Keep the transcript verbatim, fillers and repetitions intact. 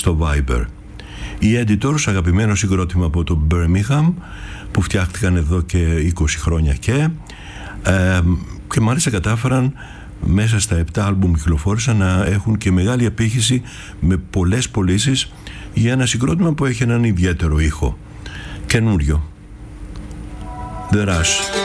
στο Viber. Οι Editors, αγαπημένο συγκρότημα από το Birmingham, που φτιάχτηκαν εδώ και είκοσι χρόνια και ε, και μάλιστα κατάφεραν μέσα στα επτά άλμπουμ που κυκλοφόρησαν να έχουν και μεγάλη απήχηση με πολλές πωλήσεις για ένα συγκρότημα που έχει έναν ιδιαίτερο ήχο. Καινούριο. The Rush.